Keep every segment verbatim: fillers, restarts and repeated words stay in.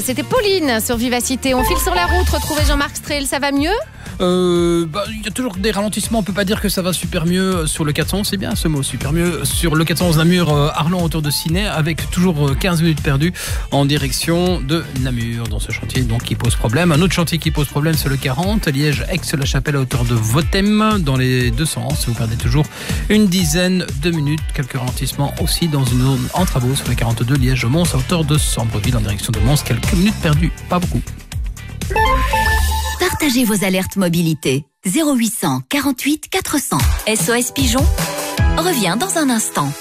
c'était Pauline sur Vivacité. On file sur la route, retrouver Jean-Marc Strel, ça va mieux ? Euh, bah, il y a toujours des ralentissements, on peut pas dire que ça va super mieux sur le quatre cent onze, c'est bien ce mot, super mieux. Sur le quatre cent onze Namur, euh, Arlon autour de Ciney, avec toujours quinze minutes perdues en direction de Namur dans ce chantier donc qui pose problème. Un autre chantier qui pose problème, c'est le quarante, Liège-Aix-la-Chapelle à hauteur de Vothème, dans les deux sens. Vous perdez toujours une dizaine de minutes. Quelques ralentissements aussi dans une zone en travaux sur le quarante-deux, Liège-Mons à hauteur de Sambreville en direction de Mons. Quelques minutes perdues, pas beaucoup. Partagez vos alertes mobilité. zéro huit cent quarante-huit quatre cents. S O S Pigeon revient dans un instant.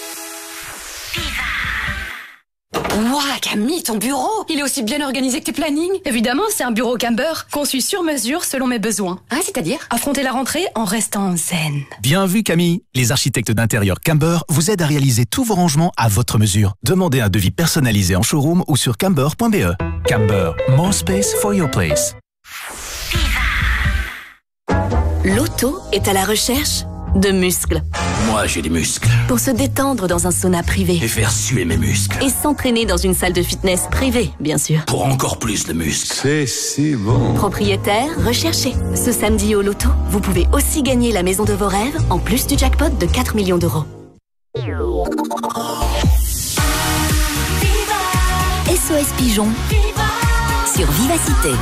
Ouah, Camille, ton bureau, il est aussi bien organisé que tes plannings. Évidemment, c'est un bureau Camber, conçu sur mesure selon mes besoins. Ah, c'est-à-dire ? Affronter la rentrée en restant zen. Bien vu, Camille. Les architectes d'intérieur Camber vous aident à réaliser tous vos rangements à votre mesure. Demandez un devis personnalisé en showroom ou sur camber point b e. Camber, more space for your place. L'auto est à la recherche de muscles. Moi, j'ai des muscles. Pour se détendre dans un sauna privé. Et faire suer mes muscles. Et s'entraîner dans une salle de fitness privée, bien sûr. Pour encore plus de muscles. C'est si bon. Propriétaire, recherché. Ce samedi au loto, vous pouvez aussi gagner la maison de vos rêves, en plus du jackpot de quatre millions d'euros. S O S Pigeon sur Vivacité.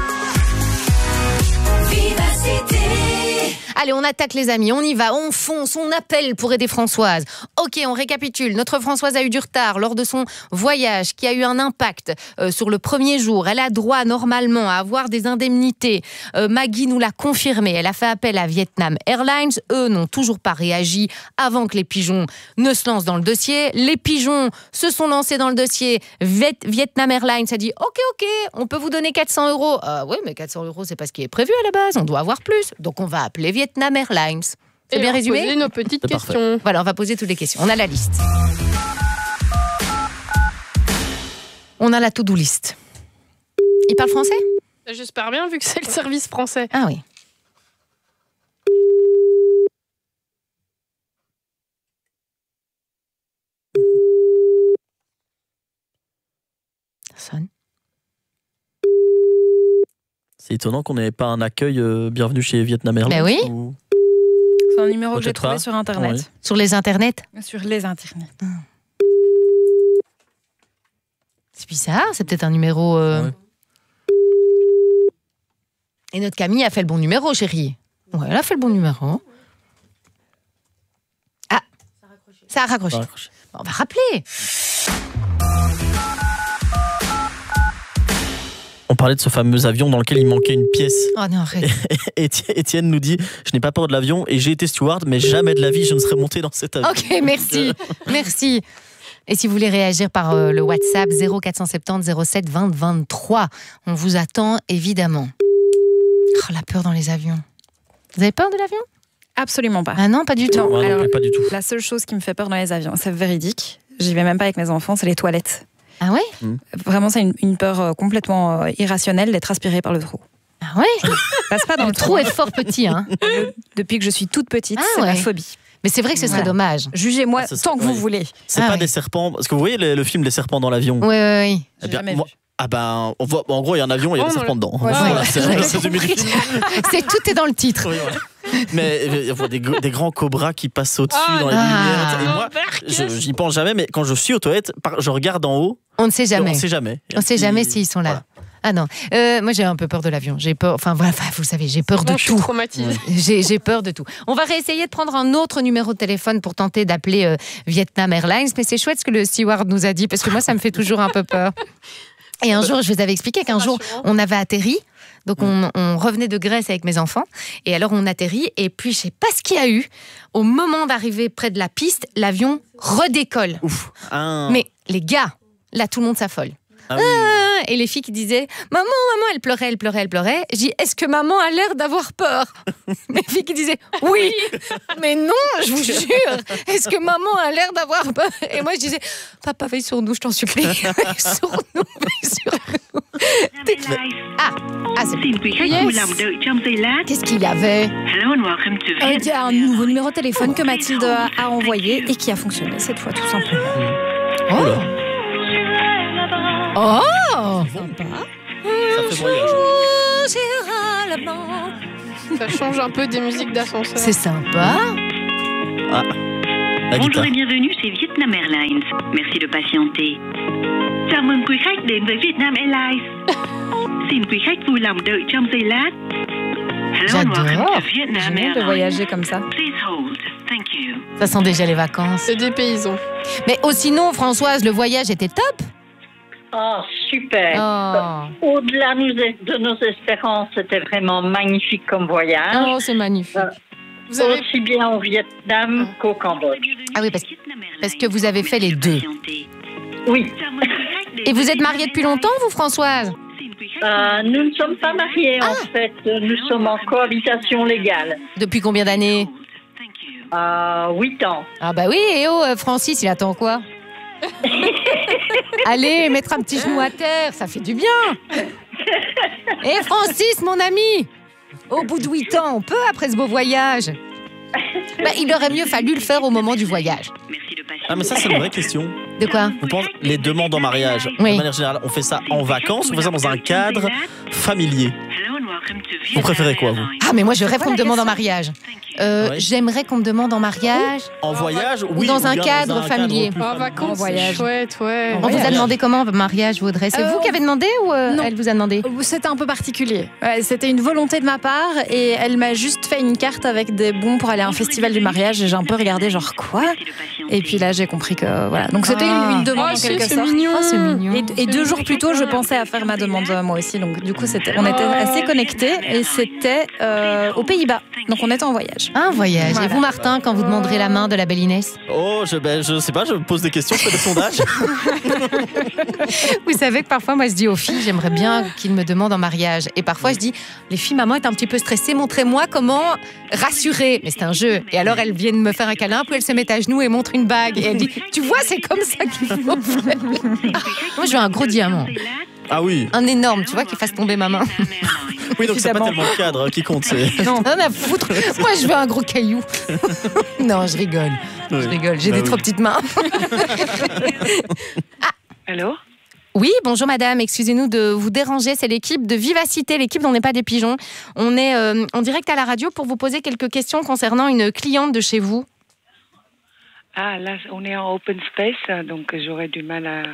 Allez, on attaque les amis, on y va, on fonce, on appelle pour aider Françoise. Ok, on récapitule. Notre Françoise a eu du retard lors de son voyage qui a eu un impact euh, sur le premier jour. Elle a droit normalement à avoir des indemnités. Euh, Maggie nous l'a confirmé. Elle a fait appel à Vietnam Airlines. Eux n'ont toujours pas réagi avant que les pigeons ne se lancent dans le dossier. Les pigeons se sont lancés dans le dossier. Viet- Vietnam Airlines a dit ok, ok, on peut vous donner quatre cents euros. Euh, oui, mais quatre cents euros, c'est pas ce qui est prévu à la base. On doit avoir plus. Donc on va appeler Vietnam Airlines. C'est Et bien on résumé ? poser nos petites C'est questions. parfait. Voilà, on va poser toutes les questions. On a la liste. On a la to-do list. Il parle français ? J'espère bien, vu que c'est le service français. Ah oui. Ça sonne. C'est étonnant qu'on n'ait pas un accueil euh, bienvenue chez Vietnam Airlines. Ben oui. Ou... C'est un numéro que j'ai Peut-être trouvé pas. sur Internet. Oui. Sur les internets ? Sur les internets. C'est bizarre, c'est peut-être un numéro... euh, Ouais. Et notre Camille a fait le bon numéro, chérie. Ouais, elle a fait le bon numéro. Ah, ça a raccroché. Ça a raccroché. Bon, on va rappeler. On parlait de ce fameux avion dans lequel il manquait une pièce. Oh non, arrête. Et Étienne nous dit « Je n'ai pas peur de l'avion et j'ai été steward, mais jamais de la vie je ne serais monté dans cet avion. » Ok, merci. Merci. Et si vous voulez réagir par euh, le WhatsApp zéro quatre cent soixante-dix zéro sept vingt vingt-trois, on vous attend évidemment. Oh, la peur dans les avions. Vous avez peur de l'avion ? Absolument pas. Ah non, pas du tout. Non, Moi non alors, plus, pas du tout. la seule chose qui me fait peur dans les avions, c'est véridique, j'y vais même pas avec mes enfants, c'est les toilettes. Ah ouais ? Vraiment, c'est une, une peur euh, complètement euh, irrationnelle d'être aspiré par le trou. Ah ouais ? Je passe pas dans Le le trou est fort petit, hein. Depuis que je suis toute petite, Ah c'est ouais. ma phobie. Mais c'est vrai que ce serait Voilà. dommage. Jugez-moi Ah, ce tant serait- que vous oui. voulez. C'est Ah pas ouais. des serpents. Parce que vous voyez le, le film Les serpents dans l'avion. Oui, oui, oui. Eh J'ai bien, jamais moi- vu. Ah ben, on voit, en gros, il y a un avion et il y a Oh, des non, serpents dedans. Ouais, Voilà, ouais. c'est J'avais c'est résumé du compris. film. C'est tout est dans le titre. Oui, voilà. Mais il y a des, des grands cobras qui passent au-dessus Ah, dans les ah. lumières. Et moi, je- j'y pense jamais, mais quand je suis aux toilettes, par- je regarde en haut. On ne sait jamais. On sait jamais. On ne sait jamais s'ils sont là. Voilà. Ah non. Euh, moi, j'ai un peu peur de l'avion. J'ai peur. Enfin, voilà, enfin, vous savez, j'ai peur de Non, je suis tout. traumatisée. J'ai, j'ai peur de tout. On va réessayer de prendre un autre numéro de téléphone pour tenter d'appeler euh, Vietnam Airlines. Mais c'est chouette ce que le steward nous a dit, parce que moi, ça me fait toujours un peu peur. Et un jour, je vous avais expliqué qu'un jour, rassurant. on avait atterri. Donc, on, on revenait de Grèce avec mes enfants. Et alors, on atterrit. Et puis, je sais pas ce qu'il y a eu. Au moment d'arriver près de la piste, l'avion redécolle. Ouf. Un- Mais les gars, là, tout le monde s'affole. Ah oui. Ah, et les filles qui disaient maman, maman, elle pleurait, elle pleurait, elle pleurait. J'ai dit est-ce que maman a l'air d'avoir peur? Mes filles qui disaient oui, mais non, je vous jure. Est-ce que maman a l'air d'avoir peur? Et moi je disais papa, veille sur nous, je t'en supplie. Veille sur nous, veille sur nous. Ah, ah c'est Qu'est-ce qu'il y avait? Euh, Il y a un nouveau numéro de téléphone que Mathilde a, a envoyé et qui a fonctionné cette fois, tout simplement. Oh. Oh, pas. Ça fait voyage. Ça change un peu des musiques d'ascenseur. C'est sympa. Ah, la Bonjour guitare. et bienvenue, c'est Vietnam Airlines. Merci de patienter. Chào mừng quý khách đến với Vietnam Airlines. Xin quý khách vui lòng đợi trong giây lát. Hello and welcome J'adore. to Vietnam Génial de Airlines. voyager comme ça. Please hold. Thank you. Ça sent déjà les vacances. C'est des paysans. Mais oh, sinon, Françoise, le voyage était top. Oh, super. Oh. Au-delà nous- de nos espérances, c'était vraiment magnifique comme voyage. Oh, c'est magnifique. Euh, Vous avez- Aussi bien au Vietnam qu'au Cambodge. Ah oui, parce, parce que vous avez fait les deux. Oui. Et vous êtes mariée depuis longtemps, vous, Françoise? Euh, nous ne sommes pas mariés, en fait. Nous sommes en cohabitation légale. Depuis combien d'années? Euh, huit ans. Ah bah oui, et oh, euh, Francis, il attend quoi? Allez, mettre un petit genou à terre, ça fait du bien. Et Francis, mon ami, au bout de huit ans, on peut après ce beau voyage? Bah, il aurait mieux fallu le faire au moment du voyage. Ah, mais ça, c'est une vraie question. De quoi? Vous pensez, les demandes en mariage, Oui. de manière générale, on fait ça en vacances ou on fait ça dans un cadre familier? Vous préférez quoi, vous? Ah, mais moi, je rêve qu'on me demande en mariage. Euh, Ouais. J'aimerais qu'on me demande en mariage. En voyage, oui. dans un bien cadre un familier. plus En familial. vacances, En voyage. c'est chouette, ouais. En On vous a voyage. demandé comment, votre mariage, Audrey? C'est Euh, vous qui avez demandé ou euh, non. elle vous a demandé? C'était un peu particulier. Ouais, c'était une volonté de ma part et elle m'a juste fait une carte avec des bons pour aller à un festival du mariage et j'ai un peu regardé genre quoi? Et puis là j'ai compris que voilà. Donc c'était Ah. une, une demande Oh, en c'est- quelque c'est sorte. mignon. Oh, c'est mignon. Et, et deux jours plus tôt, je pensais à faire ma demande euh, moi aussi. Donc du coup, c'était, on était assez connectés et c'était euh, aux Pays-Bas. Donc on était en voyage. Un voyage. Voilà. Et vous, Martin, quand vous demanderez la main de la belle Inès? Oh, je, ben, je sais pas, je me pose des questions, je fais des sondages. Vous savez que parfois, moi, je dis aux filles, j'aimerais bien qu'ils me demandent en mariage. Et parfois, je dis, les filles, maman est un petit peu stressée, montrez-moi comment rassurer. Mais c'est un jeu. Et alors, elles viennent me faire un câlin, puis elles se mettent à genoux et montrent une bague. Et elle dit, tu vois, c'est comme ça qu'il faut faire. Moi, je veux un gros diamant. Ah oui, Un énorme, tu vois, qui fasse tomber ma main. oui, donc c'est pas Évidemment. tellement le cadre qui compte. C'est... Non, rien à foutre. Moi, je veux un gros caillou. Non, je rigole. Je Oui. rigole. J'ai Bah des oui. trop petites mains. Allô? Oui, bonjour madame, excusez-nous de vous déranger, c'est l'équipe de Vivacité, l'équipe d'On n'est pas des pigeons. On est euh, en direct à la radio pour vous poser quelques questions concernant une cliente de chez vous. Ah, là, on est en open space, donc j'aurais du mal à...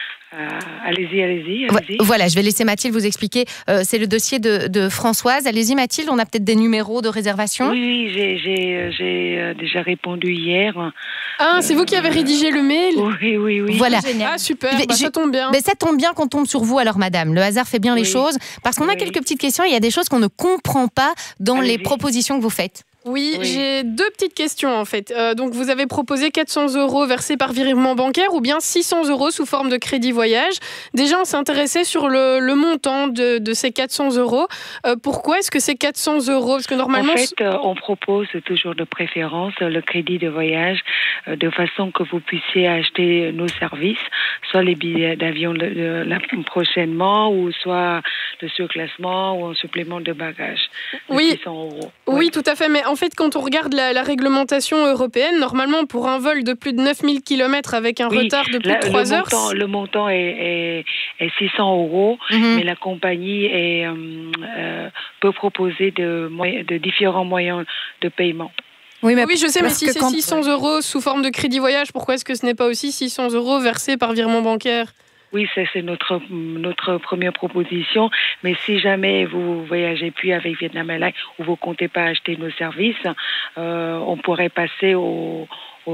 à- Allez-y, allez-y, allez-y. Voilà, je vais laisser Mathilde vous expliquer. Euh, c'est le dossier de, de Françoise. Allez-y Mathilde, on a peut-être des numéros de réservation. Oui, oui, j'ai, j'ai, euh, j'ai euh, déjà répondu hier. Ah, c'est vous qui avez rédigé le mail? Oui, oui, oui. Voilà. Ah, super, Mais bah, j'ai- ça tombe bien. Mais ça tombe bien qu'on tombe sur vous alors madame. Le hasard fait bien les Oui. choses. Parce qu'on a Oui. quelques petites questions et il y a des choses qu'on ne comprend pas dans les propositions que vous faites. Oui, j'ai deux petites questions en fait. Euh, donc vous avez proposé quatre cents euros versés par virement bancaire ou bien six cents euros sous forme de crédit voyage. Déjà, on s'intéressait sur le, le montant de, de ces quatre cents euros. Euh, pourquoi est-ce que c'est quatre cents euros? Parce que normalement... En fait, euh, on propose toujours de préférence euh, le crédit de voyage euh, de façon que vous puissiez acheter nos services, soit les billets d'avion le- le- la- prochainement, ou soit le surclassement ou un supplément de bagages. de Oui. six cents euros. Oui, tout à fait. Mais en fait, quand on regarde la, la réglementation européenne, normalement, pour un vol de plus de neuf mille kilomètres avec un Oui, retard de plus la- de trois le heures... montant, le montant est, est, est six cents euros, Mhm. mais la compagnie est, euh, euh, peut proposer de, moy- de différents moyens de paiement. Oui, mais oui, je sais, mais parce si que c'est quand- six cents euros sous forme de crédit voyage, pourquoi est-ce que ce n'est pas aussi six cents euros versés par virement bancaire? Oui, c'est c'est notre, notre première proposition. Mais si jamais vous voyagez plus avec Vietnam Airlines ou vous comptez pas acheter nos services, euh, on pourrait passer au,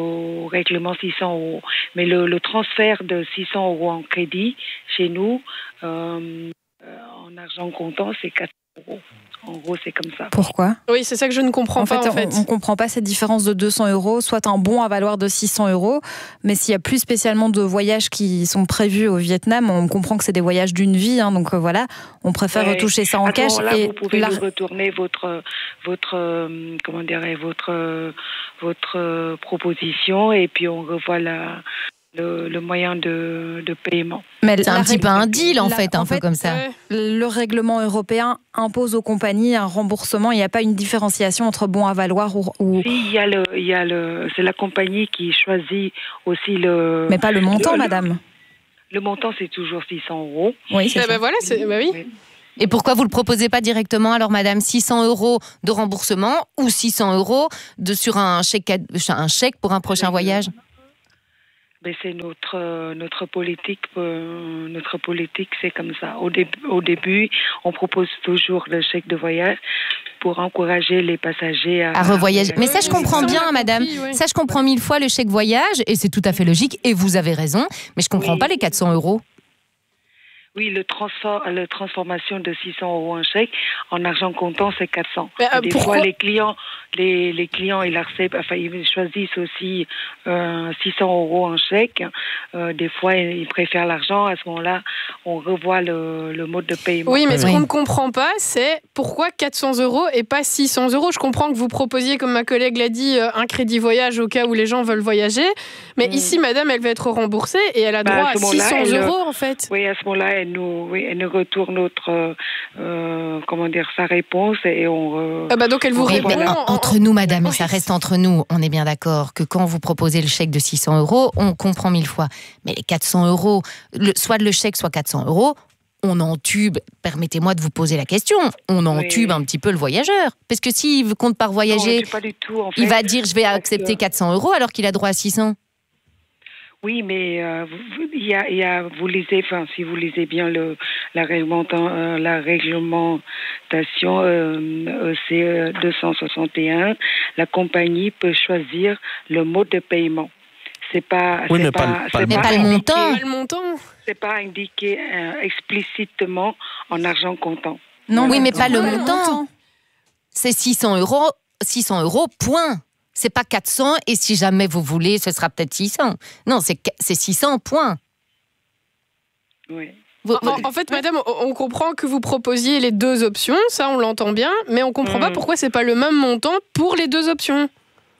au règlement six cents euros. Mais le, le transfert de six cents euros en crédit chez nous, euh, euh, en argent comptant, c'est quatre cents euros. En gros, c'est comme ça. Pourquoi? Oui, c'est ça que je ne comprends En pas, fait, en fait. on ne comprend pas cette différence de deux cents euros, soit un bon à valoir de six cents euros, mais s'il y a plus spécialement de voyages qui sont prévus au Vietnam, on comprend que c'est des voyages d'une vie, hein, donc euh, voilà, on préfère Ouais. toucher ça en À ce cash. moment-là, et vous pouvez la- nous retourner votre, votre, euh, comment dirais, votre, euh, votre euh, proposition, et puis on revoit la, le, le moyen de, de paiement. Mais C'est un la petit règle- peu un deal en la- fait, un peu comme ça. Le règlement européen impose aux compagnies un remboursement. Il n'y a pas une différenciation entre bon à valoir ou. ou- Si, il y a le, il y a le, c'est la compagnie qui choisit aussi le. Mais pas le montant, le- madame. Le montant, c'est toujours six cents euros. Oui, c'est Eh ça. ben voilà, c'est, bah oui. Oui. Et pourquoi vous le proposez pas directement, alors, madame, six cents euros de remboursement ou six cents euros de, sur un chèque, un chèque pour un prochain voyage? Mais c'est notre euh, notre politique, euh, notre politique, c'est comme ça. Au, dé- au début, on propose toujours le chèque de voyage pour encourager les passagers à, À revoyager. Mais ça, je Oui, comprends ça, on bien, l'a madame. compris, oui. Ça, je comprends mille fois le chèque voyage, et c'est tout à fait logique, et vous avez raison, mais je comprends Oui. pas les quatre cents euros. Oui, le transfert, la transformation de six cents euros en chèque en argent comptant, c'est quatre cents. Mais, euh, Des pourquoi fois, les clients, les, les clients, ils acceptent, enfin, ils choisissent aussi euh, six cents euros en chèque. Euh, des fois, ils préfèrent l'argent. À ce moment-là, on revoit le, le mode de paiement. Oui, mais ce Oui. qu'on ne comprend pas, c'est pourquoi quatre cents euros et pas six cents euros. Je comprends que vous proposiez, comme ma collègue l'a dit, euh, un crédit voyage au cas où les gens veulent voyager. Mais Mm. ici, madame, elle va être remboursée et elle a Bah, droit à à ce moment-là, six cents elle- euros, en fait. Oui, à ce moment-là, elle nous, oui, elle nous retourne notre, euh, euh, comment dire, sa réponse et on. euh, Ah bah donc elle vous Oui, répond. mais en- en- entre nous, madame, et ça Oui. reste entre nous, on est bien d'accord que quand vous proposez le chèque de six cents euros, on comprend mille fois. Mais les quatre cents euros, le- soit le chèque, soit quatre cents euros, on entube, permettez-moi de vous poser la question, on entube Oui. un petit peu le voyageur. Parce que s'il compte pas non, voyager, c'est pas du tout, en fait. il va dire je vais parce accepter que- quatre cents euros alors qu'il a droit à six cents. Oui, mais euh, vous- vous- il y a, il y a, vous lisez, enfin, si vous lisez bien le, la, réglementa- euh, la réglementation euh, E C E deux cent soixante et un, la compagnie peut choisir le mode de paiement. C'est pas, Oui, c'est mais pas le- pas c'est le Mais pas le indiqué- montant. Pas le montant. C'est pas indiqué euh, explicitement en argent comptant. Non, Oui, mais pas le Pas le montant. montant. C'est six cents euros, six cents euros, point. C'est pas quatre cents, et si jamais vous voulez, ce sera peut-être six cents. Non, c'est qu- c'est six cents, point. Oui. Vous- En, en fait, madame, on on comprend que vous proposiez les deux options, ça on l'entend bien, mais on comprend pas Mm. pourquoi c'est pas le même montant pour les deux options.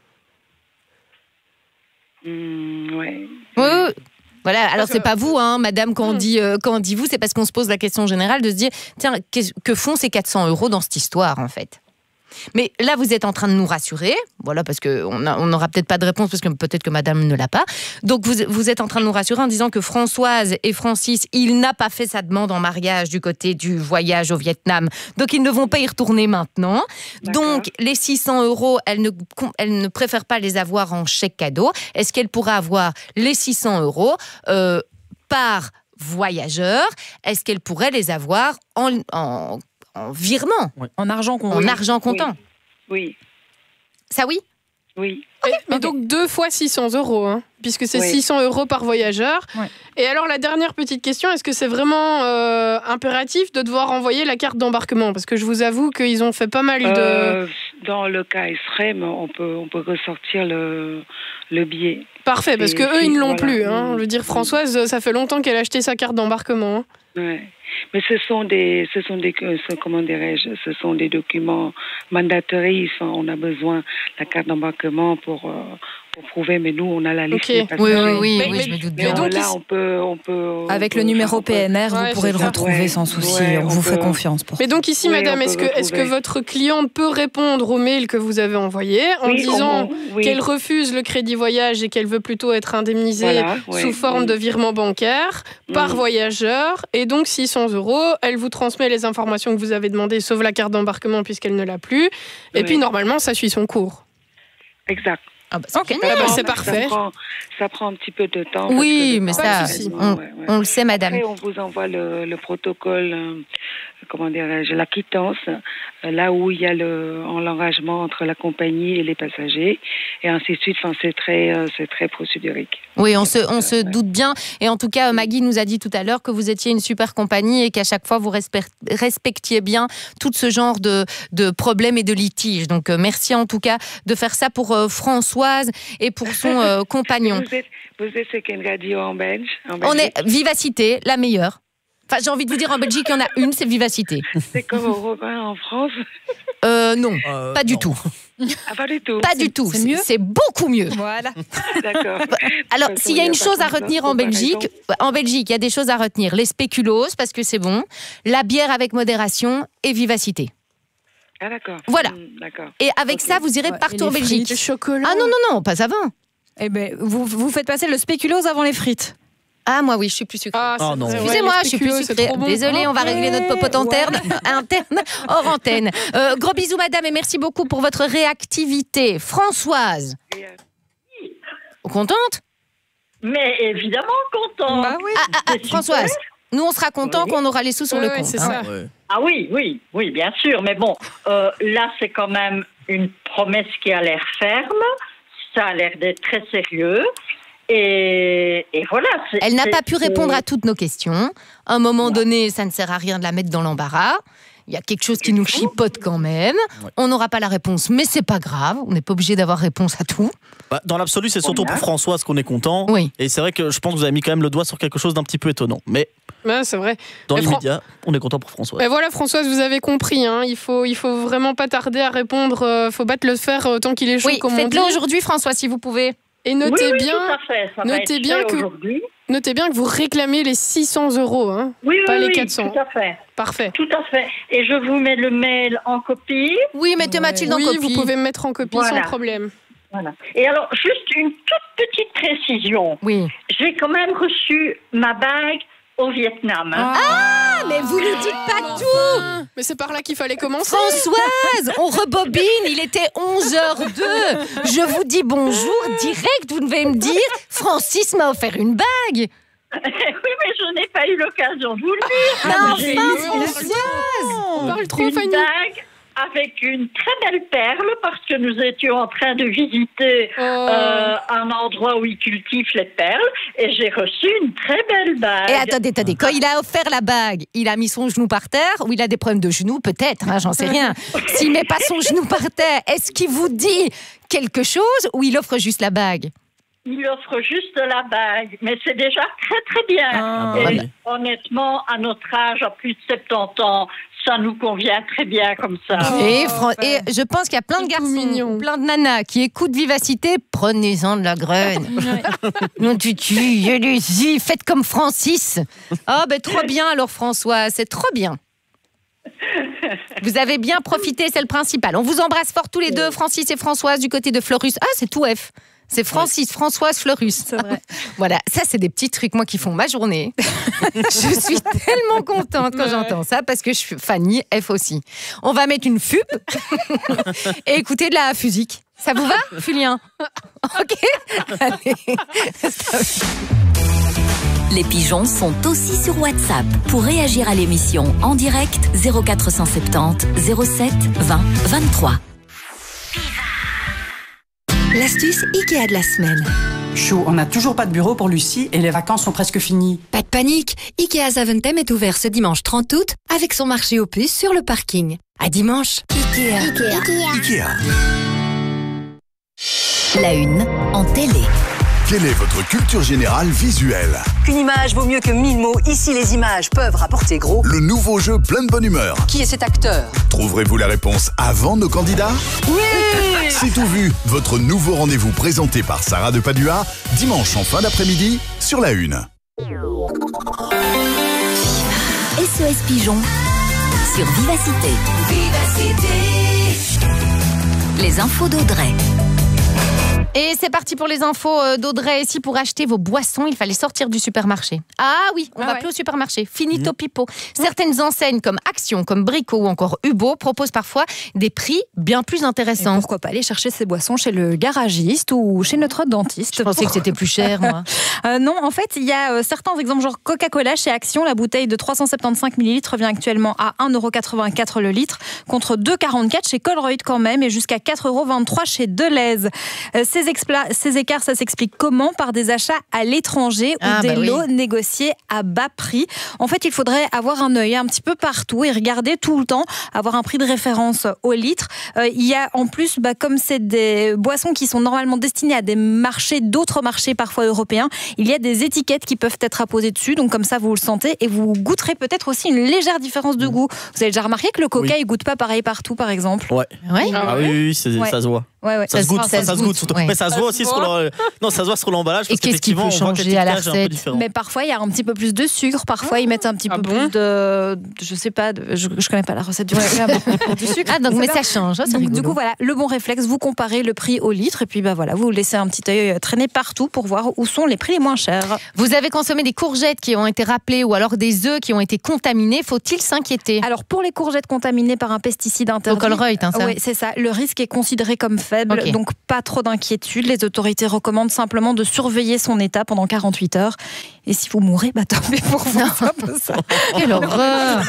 Mm, ouais. Oui, oui. Voilà, alors Parce c'est que- pas vous, hein, madame, quand on Hmm. dit, euh, quand on dit vous, c'est parce qu'on se pose la question générale de se dire, tiens, qu'est-ce que font ces quatre cents euros dans cette histoire, en fait? Mais là, vous êtes en train de nous rassurer, voilà, parce qu'on n'aura peut-être pas de réponse, parce que peut-être que madame ne l'a pas. Donc, vous, vous êtes en train de nous rassurer en disant que Françoise et Francis, il n'a pas fait sa demande en mariage du côté du voyage au Vietnam. Donc, ils ne vont pas y retourner maintenant. D'accord. Donc, les six cents euros, elle ne, elle ne préfère pas les avoir en chèque cadeau. Est-ce qu'elle pourra avoir les six cents euros euh, par voyageur? Est-ce qu'elle pourrait les avoir en, en, en virement, En argent comptant. en argent comptant? Oui, Ça, oui? oui. Mais, mais ok. donc deux fois six cents euros, hein, puisque c'est Oui. six cents euros par voyageur. Ouais. Et alors la dernière petite question, est-ce que c'est vraiment euh, impératif de devoir envoyer la carte d'embarquement? Parce que je vous avoue qu'ils ont fait pas mal de... Euh, dans le cas extrême, on peut, on peut ressortir le, le billet. Parfait, parce et que eux, puis, ils ne l'ont voilà. plus. Hein. Mm. Je veux dire, Françoise, ça fait longtemps qu'elle a acheté sa carte d'embarquement. Hein. Ouais. Mais ce sont des, ce sont des, ce- comment dirais-je, ce sont des documents mandatories. Enfin, on a besoin de la carte d'embarquement pour, euh, pour prouver, mais nous, on a la liste Ok. des Oui, passagers. oui, oui, Mais- oui, mais- je me doute Mais bien. donc, on- là, ils- on peut, on peut. Avec on le peut- numéro on peut- P N R, Ouais, vous pourrez c'est le ça. retrouver Ouais. sans souci. Ouais, on on vous fait peut- confiance pour ça. Mais donc ici, Oui, madame, on est-ce peut que, est-ce que retrouver. votre cliente peut répondre au mail que vous avez envoyé en Oui, disant on- oui. qu'elle refuse le crédit voyage et qu'elle veut plutôt être indemnisée Voilà, ouais, sous forme mm. de virement bancaire par Mm. voyageur et donc six cents euros. Elle vous transmet les informations que vous avez demandées, sauf la carte d'embarquement puisqu'elle ne l'a plus. Et Oui. puis normalement, ça suit son cours. Exact. Ah bah, c'est Ok, génial. eh ben, c'est Ça parfait. prend, ça prend un petit peu de temps. Oui, mais parce que ça, Pas de souci. on, ouais, ouais. on le sait, madame. Après, on vous envoie le, le protocole, euh, comment dirais-je, la quittance, euh, là où il y a le, en l'engagement entre la compagnie et les passagers, et ainsi de suite. Enfin, c'est très, euh, c'est très procédurique. Oui, on se, on se doute bien. Et en tout cas, Maggie nous a dit tout à l'heure que vous étiez une super compagnie et qu'à chaque fois, vous respect- respectiez bien tout ce genre de, de problèmes et de litiges. Donc, euh, merci en tout cas de faire ça pour euh, Françoise et pour son euh, compagnon. Vous êtes, vous êtes c'est quelle radio en Belge en On Belgique est Vivacité, la meilleure. Enfin, j'ai envie de vous dire, en Belgique, il y en a une, c'est Vivacité. C'est comme Europe un en France. Euh, non, Euh, pas du non. tout. Ah, pas du tout. Pas du tout. c'est mieux C'est beaucoup mieux. Voilà. D'accord. Alors, De toute façon, s'il y a il une pas chose à comme ça, retenir en comparaison. Belgique, en Belgique, il y a des choses à retenir. Les spéculoos, parce que c'est bon, la bière avec modération et Vivacité. Ah, d'accord. Voilà. Hmm, d'accord. Et avec Ok. ça, vous irez Ouais, partout et en les Belgique. frites. chocolat. Ah non, non, non, pas avant. Eh ben, vous, vous faites passer le spéculoos avant les frites. Ah, moi oui, je suis plus sucrée. Ah, Oh non. Excusez-moi, Ouais, je suis plus spéculoos, c'est sucrée. trop bon. Désolée, on va régler notre popote interne, interne hors antenne. Euh, gros bisous, madame, et merci beaucoup pour votre réactivité. Françoise, contente? Mais évidemment contente. Bah oui. Ah, ah, ah, C'est super. Françoise, nous on sera content Oui. qu'on aura les sous sur Ouais, le ouais, compte. c'est hein. ça. Ouais. Ah oui, oui, oui, bien sûr. Mais bon, euh, là, c'est quand même une promesse qui a l'air ferme. Ça a l'air d'être très sérieux. Et, et voilà. c'est- Elle n'a c'est- pas pu répondre c'est- à toutes nos questions. À un moment donné, ça ne sert à rien de la mettre dans l'embarras. Il y a quelque chose qui nous chipote quand même. Ouais. On n'aura pas la réponse, mais c'est pas grave. On n'est pas obligé d'avoir réponse à tout. Bah, dans l'absolu, c'est surtout pour Françoise qu'on est content. Oui. Et c'est vrai que je pense que vous avez mis quand même le doigt sur quelque chose d'un petit peu étonnant. Mais Ouais, c'est vrai. dans Mais l'immédiat, on est content pour Françoise. Et voilà, Françoise, vous avez compris. Hein, il faut, il faut vraiment pas tarder à répondre. euh, faut battre le fer euh, tant qu'il est chaud, Oui, comme on dit. faites-le aujourd'hui, François, si vous pouvez. Et notez oui, oui, bien, tout à fait. Ça va notez être bien fait que- aujourd'hui. notez bien que vous réclamez les six cents euros, hein, Oui, pas oui, les oui, quatre cents. tout à fait. Parfait. Tout à fait. Et je vous mets le mail en copie. Oui, mettez Mathilde en Oui, copie. vous pouvez me mettre en copie Voilà. sans problème. Voilà. Et alors, juste une toute petite précision. Oui. J'ai quand même reçu ma bague au Vietnam. hein. Ah, mais vous ne dites pas tout. Mais c'est par là qu'il fallait commencer. Françoise, on rebobine, il était onze heures deux. Je vous dis bonjour, direct, vous devez me dire, Francis m'a offert une bague. Oui, mais je n'ai pas eu l'occasion de vous le dire. Mais J'ai enfin, eu Françoise. On parle trop, une Fanny. bague avec une très belle perle parce que nous étions en train de visiter Oh. euh, un endroit où ils cultivent les perles et j'ai reçu une très belle bague. Et attendez, attendez, quand il a offert la bague, il a mis son genou par terre ou il a des problèmes de genoux, peut-être, hein, j'en sais rien. S'il met pas son genou par terre, est-ce qu'il vous dit quelque chose ou il offre juste la bague? Il offre juste la bague, mais c'est déjà très très bien. Ah, et bah oui. honnêtement, à notre âge, à plus de soixante-dix ans, ça nous convient très bien comme ça. Et, Fran- et je pense qu'il y a plein de C'est tout garçons, mignon. ou plein de nanas qui écoutent Vivacité. Prenez-en de la graine. Non, tu tu, allez-y, faites comme Francis. Ah, ben trop bien alors, François, c'est trop bien. Vous avez bien profité, c'est le principal. On vous embrasse fort tous les deux, Francis et Françoise, du côté de Fleurus. Ah, c'est tout F. C'est Francis, Françoise, Fleurus. C'est vrai. Voilà, ça c'est des petits trucs moi qui font ma journée. Je suis tellement contente quand Ouais. j'entends ça parce que je suis Fanny F aussi. On va mettre une fube et écouter de la musique. Ça vous va, Fulien? Ok. Allez. Les pigeons sont aussi sur WhatsApp. Pour réagir à l'émission en direct, zéro quatre cent soixante-dix zéro sept vingt vingt-trois. L'astuce Ikea de la semaine. Chou, on n'a toujours pas de bureau pour Lucie et les vacances sont presque finies. Pas de panique, Ikea Zaventem est ouvert ce dimanche trente août avec son marché aux puces sur le parking. À dimanche. Ikea. Ikea. La une en télé. Quelle est votre culture générale visuelle? Une image vaut mieux que mille mots. Ici, les images peuvent rapporter gros. Le nouveau jeu plein de bonne humeur. Qui est cet acteur? Trouverez-vous la réponse avant nos candidats? Oui! C'est tout vu, votre nouveau rendez-vous présenté par Sarah de Padua, dimanche en fin d'après-midi, sur la une. S O S Pigeon sur Vivacité. Vivacité. Les infos d'Audrey. Et c'est parti pour les infos euh, d'Audrey. Ici, pour acheter vos boissons, il fallait sortir du supermarché. Ah oui, on Ah va ouais. plus au supermarché. Finito pipo. Certaines enseignes comme Action, comme Brico ou encore Hubo proposent parfois des prix bien plus intéressants. Et pourquoi pas aller chercher ses boissons chez le garagiste ou chez notre dentiste? Je pensais que c'était plus cher, moi. Euh, non, en fait, il y a euh, certains exemples, genre Coca-Cola chez Action. La bouteille de trois cent soixante-quinze millilitres revient actuellement à un euro quatre-vingt-quatre le litre, contre deux euros quarante-quatre chez Colruyt quand même, et jusqu'à quatre euros vingt-trois chez Deleuze. Euh, ces, expla- ces écarts, ça s'explique comment? Par des achats à l'étranger ou Ah, des bah oui. lots négociés à bas prix. En fait, il faudrait avoir un œil un petit peu partout et regarder tout le temps, avoir un prix de référence au litre. Euh, il y a en plus, bah, comme c'est des boissons qui sont normalement destinées à des marchés, d'autres marchés parfois européens, il y a des étiquettes qui peuvent être apposées dessus, donc comme ça vous le sentez et vous goûterez peut-être aussi une légère différence de goût. Vous avez déjà remarqué que le coca Oui. il goûte pas pareil partout, par exemple? Ouais. Ouais. Ah oui, oui, oui, c'est- Ouais. ça se voit. Ouais, ouais. Ça, ça se goûte, ça, ça se goûte surtout. Ouais. Mais ça, ça se voit aussi sur le... non, ça se voit sur l'emballage. Et qu'est-ce qui peut changer à la recette? Mais parfois il y a un petit peu plus de sucre, parfois ils mettent un petit ah peu bon plus de, je sais pas, de... je, je connais pas la recette du du sucre. Ah donc mais ça change. Oh, donc, du coup voilà, le bon réflexe, vous comparez le prix au litre et puis bah voilà, vous laissez un petit œil traîner partout pour voir où sont les prix les moins chers. Vous avez consommé des courgettes qui ont été rappelées ou alors des œufs qui ont été contaminés, faut-il s'inquiéter? Alors pour les courgettes contaminées par un pesticide interdit, au Colruyt, hein, ça. Oui, c'est ça. Le risque est considéré comme faible, okay. Donc pas trop d'inquiétude. Les autorités recommandent simplement de surveiller son état pendant quarante-huit heures. Et si vous mourrez, bah tant pis pour vous. Ça. Quelle horreur!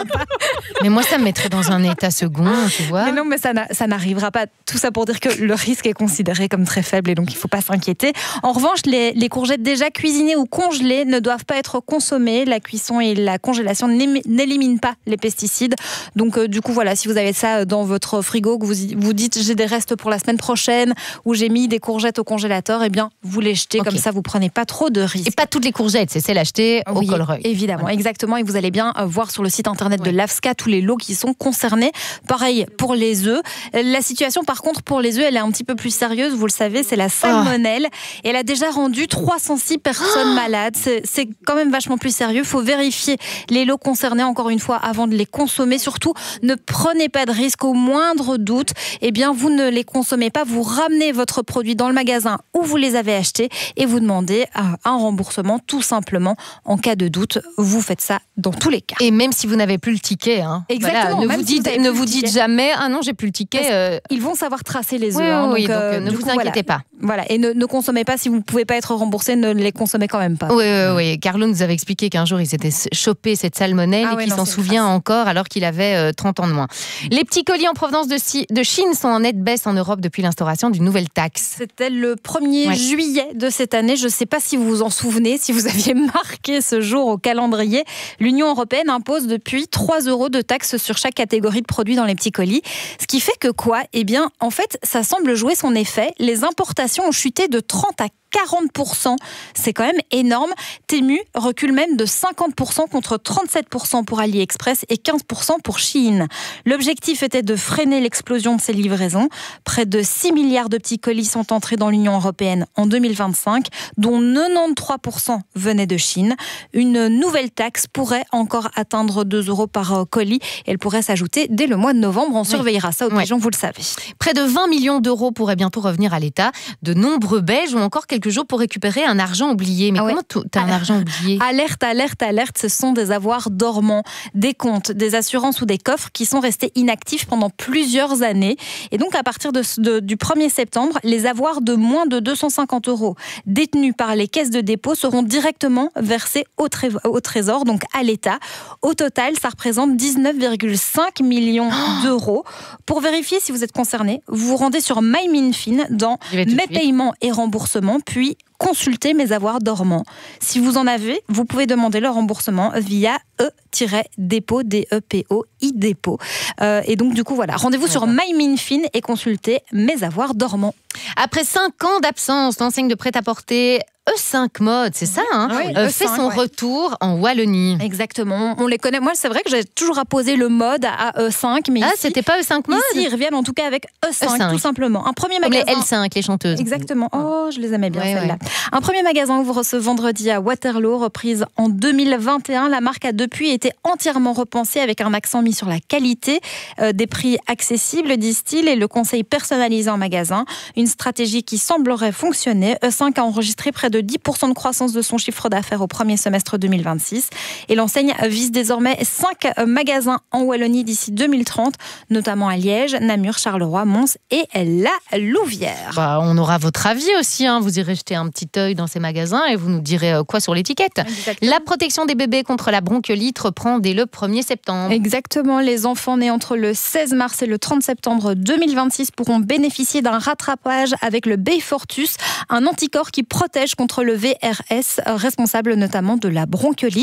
Mais moi, ça me mettrait dans un état second, tu vois. Mais non, mais ça, ça n'arrivera pas. Tout ça pour dire que le risque est considéré comme très faible et donc il ne faut pas s'inquiéter. En revanche, les, les courgettes déjà cuisinées ou congelées ne doivent pas être consommées. La cuisson et la congélation n'éliminent pas les pesticides. Donc euh, du coup, voilà, si vous avez ça dans votre frigo, que vous vous dites j'ai des restes pour la semaine prochaine ou j'ai mis des courgettes au congélateur, eh bien, vous les jetez. Okay. Comme ça, vous prenez pas trop de risques. Et pas toutes les courgettes, c'est celles achetées au oui, Colruyt. Évidemment, ouais. Exactement. Et vous allez bien voir sur le site internet ouais. de l'A F S C A tous les lots qui sont concernés. Pareil pour les œufs. La situation, par contre, pour les œufs, elle est un petit peu plus sérieuse. Vous le savez, c'est la salmonelle. Oh. Et elle a déjà rendu trois cent six personnes oh. malades. C'est, c'est quand même vachement plus sérieux. Il faut vérifier les lots concernés, encore une fois, avant de les consommer. Surtout, ne prenez pas de risque. Au moindre doute, eh bien, vous ne les consommez pas. Vous ramenez votre produit dans le magasin où vous les avez achetés et vous demandez un remboursement, tout simplement. En cas de doute, vous faites ça dans tous les cas. Et même si vous n'avez plus le ticket, hein. Exactement. Voilà, ne vous dites, si vous ne vous dites jamais ah non, j'ai plus le ticket. Euh... Ils vont savoir tracer les œufs. Oui, hein, oui, donc, donc euh, ne vous coup, inquiétez voilà. pas. Voilà, et ne, ne consommez pas si vous ne pouvez pas être remboursé, ne les consommez quand même pas. Oui, oui, oui. Carlo nous avait expliqué qu'un jour il s'était chopé cette salmonelle ah, et qu'il oui, s'en souvient encore alors qu'il avait euh, trente ans de moins. Les petits colis en provenance de, de Chine sont en nette baisse en Europe depuis l'instauration d'une nouvelle taxe. C'était le premier ouais. juillet de cette année. Je ne sais pas si vous vous en souvenez, si vous aviez marqué ce jour au calendrier. L'Union européenne impose depuis trois euros de taxes sur chaque catégorie de produits dans les petits colis. Ce qui fait que quoi? Eh bien, en fait, ça semble jouer son effet. Les importations ont chuté de trente à quarante pour cent. C'est quand même énorme. Temu recule même de cinquante pour cent contre trente-sept pour cent pour AliExpress et quinze pour cent pour Shein. L'objectif était de freiner l'explosion de ces livraisons. Près de six milliards de petits colis sont entrés dans l'Union européenne en deux mille vingt-cinq, dont quatre-vingt-treize pour cent venaient de Chine. Une nouvelle taxe pourrait encore atteindre deux euros par colis. Elle pourrait s'ajouter dès le mois de novembre. On surveillera oui. ça aux pigeons, oui. vous le savez. Près de vingt millions d'euros pourraient bientôt revenir à l'État. De nombreux Belges ont encore quelques jours pour récupérer un argent oublié. Mais ah comment ouais. tu as un argent oublié? Alerte, alerte, alerte, ce sont des avoirs dormants, des comptes, des assurances ou des coffres qui sont restés inactifs pendant plusieurs années. Et donc, à partir de, de, du premier septembre, les avoirs de moins de deux cent cinquante euros détenus par les caisses de dépôt seront directement versés au, tré, au Trésor, donc à l'État. Au total, ça représente dix-neuf virgule cinq millions oh d'euros. Pour vérifier si vous êtes concerné, vous vous rendez sur MyMinFin dans Mes paiements et remboursements, puis consultez mes avoirs dormants. Si vous en avez, vous pouvez demander le remboursement via e-dépôt, D E P O, i-dépôt. Euh, et donc, du coup, voilà, rendez-vous ouais. sur MyMinFin et consultez mes avoirs dormants. Après cinq ans d'absence, l'enseigne de prêt-à-porter E cinq Mode, c'est ça, hein, oui, euh, E cinq, fait son ouais. retour en Wallonie. Exactement, on les connaît. Moi, c'est vrai que j'ai toujours apposé le mode à E cinq, mais ah, ici, c'était pas E cinq Mode. Ici, ils reviennent en tout cas avec E cinq, E cinq. Tout simplement. Un premier Comme magasin. les L cinq, les chanteuses. Exactement. Oh, je les aimais bien, ouais, celles-là. Ouais. Un premier magasin ouvre ce vendredi à Waterloo, reprise en deux mille vingt et un. La marque a depuis été entièrement repensée avec un accent mis sur la qualité, euh, des prix accessibles, disent-ils, et le conseil personnalisé en magasin. Une stratégie qui semblerait fonctionner. E cinq a enregistré près de dix pour cent de croissance de son chiffre d'affaires au premier semestre deux mille vingt-six. Et l'enseigne vise désormais cinq magasins en Wallonie d'ici deux mille trente, notamment à Liège, Namur, Charleroi, Mons et La Louvière. Bah, on aura votre avis aussi. Hein. Vous irez jeter un petit œil dans ces magasins et vous nous direz quoi sur l'étiquette. Exactement. La protection des bébés contre la bronchiolite reprend dès le premier septembre. Exactement. Les enfants nés entre le seize mars et le trente septembre deux mille vingt-six pourront bénéficier d'un rattrapage avec le Beyfortus, un anticorps qui protège contre le V R S, responsable notamment de la bronchiolite.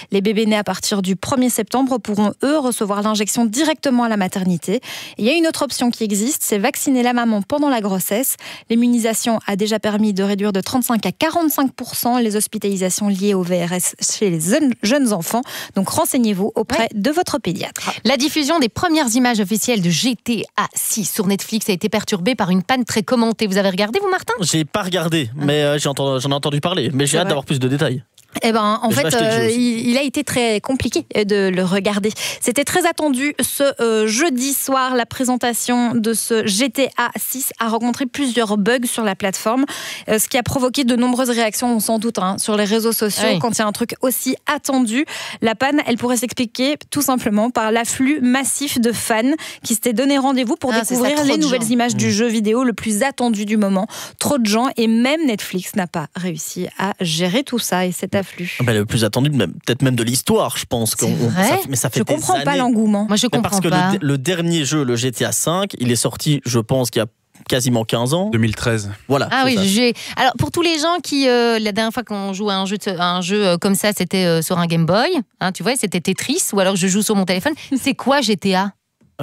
Les bébés nés à partir du premier septembre pourront, eux, recevoir l'injection directement à la maternité. Et il y a une autre option qui existe, c'est vacciner la maman pendant la grossesse. L'immunisation a déjà permis de réduire de trente-cinq à quarante-cinq pour cent les hospitalisations liées au V R S chez les jeunes enfants. Donc renseignez-vous auprès ouais. de votre pédiatre. La diffusion des premières images officielles de G T A six sur Netflix a été perturbée par une panne très commentée. Vous avez regardé, vous, Martin ? J'ai pas regardé, mais euh, j'ai entendu, j'en ai entendu parler. Mais j'ai c'est hâte vrai. d'avoir plus de détails. Eh ben, en fait, euh, il, il a été très compliqué de le regarder. C'était très attendu ce euh, jeudi soir. La présentation de ce G T A six a rencontré plusieurs bugs sur la plateforme, euh, ce qui a provoqué de nombreuses réactions, on s'en doute, hein, sur les réseaux sociaux. Oui. Quand il y a un truc aussi attendu, la panne, elle pourrait s'expliquer tout simplement par l'afflux massif de fans qui s'étaient donné rendez-vous pour ah, découvrir les nouvelles gens. images mmh. du jeu vidéo le plus attendu du moment. Trop de gens et même Netflix n'a pas réussi à gérer tout ça et cet afflux. Ben, le plus attendu, même, peut-être même de l'histoire, je pense. C'est vrai ça, mais ça fait je des comprends années. pas l'engouement. Moi, je comprends parce que pas. Le, le dernier jeu, le G T A cinq, il est sorti, je pense, qu'il y a quasiment quinze ans. deux mille treize. Voilà. Ah oui, ça. j'ai. Alors pour tous les gens qui euh, la dernière fois qu'on joue à un jeu, à un jeu euh, comme ça, c'était euh, sur un Game Boy, hein, tu vois, c'était Tetris, ou alors je joue sur mon téléphone. C'est quoi G T A ?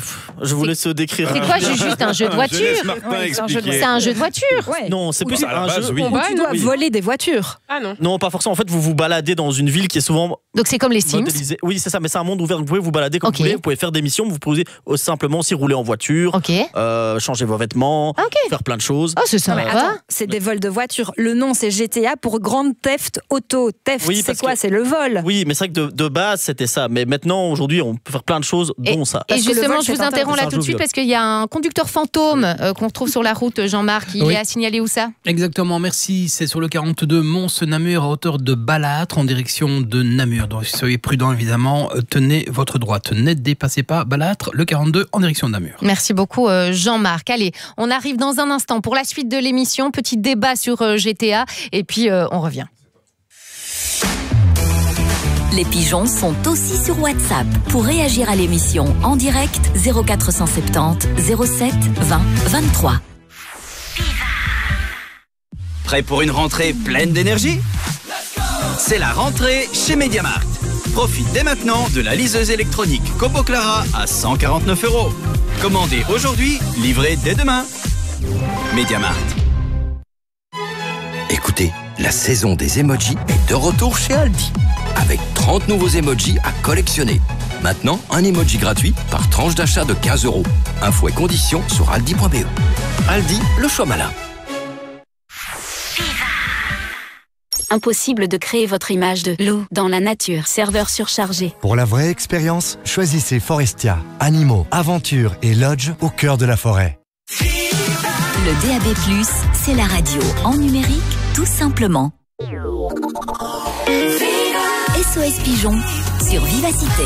Je vous laisse décrire. C'est quoi, juste un jeu de voiture ? Ouais, c'est, un jeu de... c'est un jeu de voiture. Ouais. Non, c'est plus un base, jeu oui. où tu dois oui. voler des voitures. Ah non. Non, pas forcément. En fait, vous vous baladez dans une ville qui est souvent. Donc c'est comme les Sims. Modélisée. Oui, c'est ça. Mais c'est un monde ouvert. Vous pouvez vous balader comme okay. vous voulez. Vous pouvez faire des missions. Vous pouvez simplement aussi rouler en voiture, okay. euh, changer vos vêtements, okay. faire plein de choses. Oh, c'est ça. Euh, attends, c'est des vols de voitures. Le nom, c'est G T A pour Grand Theft Auto. Theft, oui, c'est quoi que... C'est le vol. Oui, mais c'est vrai que de, de base, c'était ça. Mais maintenant, aujourd'hui, on peut faire plein de choses, et, dont ça. Et justement, je vous interromps là tout de suite parce qu'il y a un conducteur fantôme euh, qu'on retrouve sur la route, Jean-Marc. Il oui. est à signaler où ça ? Exactement, merci. C'est sur le quarante-deux Mons-Namur à hauteur de Balâtre en direction de Namur. Donc soyez prudents évidemment. Tenez votre droite. Ne dépassez pas Balâtre, le quarante-deux en direction de Namur. Merci beaucoup euh, Jean-Marc. Allez, on arrive dans un instant pour la suite de l'émission. Petit débat sur euh, G T A et puis euh, on revient. Les pigeons sont aussi sur WhatsApp. Pour réagir à l'émission en direct, zéro quatre cent soixante-dix zéro sept vingt vingt-trois. Prêt pour une rentrée pleine d'énergie ? C'est la rentrée chez MediaMarkt. Profite dès maintenant de la liseuse électronique Kobo Clara à cent quarante-neuf euros. Commandez aujourd'hui, livré dès demain. MediaMarkt. Écoutez, la saison des emojis est de retour chez Aldi. Avec trente nouveaux emojis à collectionner. Maintenant, un emoji gratuit par tranche d'achat de quinze euros. Infos et conditions sur aldi point b e. Aldi, le choix malin. Impossible de créer votre image de loup dans la nature. Serveur surchargé. Pour la vraie expérience, choisissez Forestia. Animaux, aventures et lodge au cœur de la forêt. Le D A B plus, c'est la radio en numérique, tout simplement. S O S Pigeon sur Vivacité.